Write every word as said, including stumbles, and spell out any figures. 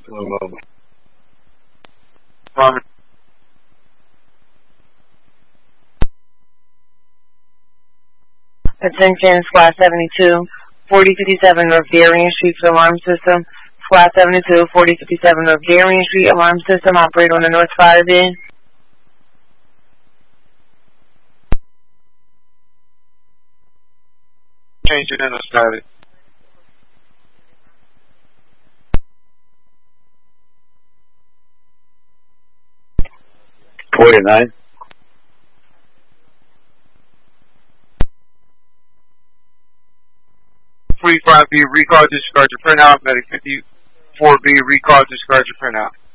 One moment. Farmer. Attention, Squad seventy-two, forty fifty-seven North Darien Street Alarm System. Squad seventy-two, forty fifty-seven North Darien Street Alarm System. Operate on the North Fire Bin. Change it in the status. Forty-nine. forty-five B, recall, discard your printout. Medic fifty-four B, recall, discard your printout.